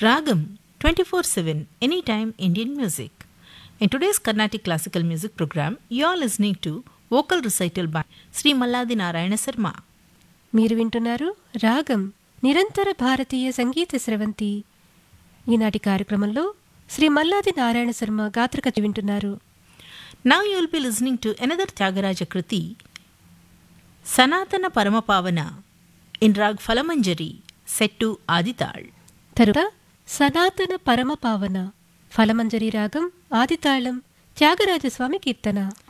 Ragam 24/7 Anytime Indian Music. In today's Carnatic Classical Music program, you are listening to vocal recital by Sri Malladi Narayana Sarma. మీరు వింటున్నారు రాగం నిరంతర భారతీయ సంగీత స్రవంతి. ఈనాటి కార్యక్రమంలో శ్రీ మల్లాది నారాయణ శర్మ గాత్రకథ వింటున్నారు. Now you will be listening to another Tyagaraja Kriti, Sanatana Paramapavana, in Rag Falamanjari, set to Adital. తరువాత సనాతన పరమ పావన ఫలమంజరి రాగం ఆదితాళం త్యాగరాజస్వామి కీర్తన.